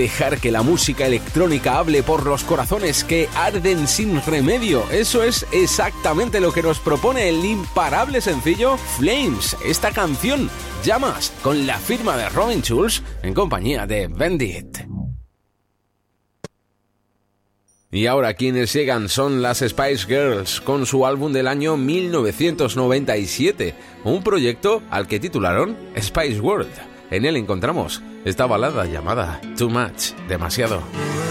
dejar que la música electrónica hable por los corazones que arden sin remedio. Eso es exactamente lo que nos propone el imparable sencillo Flames, esta canción, Llamas, con la firma de Robin Schulz en compañía de Bandit. Y ahora quienes llegan son las Spice Girls con su álbum del año 1997, un proyecto al que titularon Spice World. En él encontramos esta balada llamada Too Much, demasiado.